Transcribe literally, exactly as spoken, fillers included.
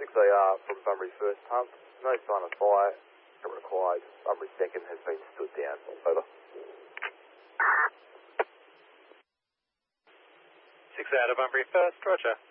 six A R from Bunbury first pump. No sign of fire. Required. Bunbury second has been stood down. Over. six A R to Bunbury first, roger.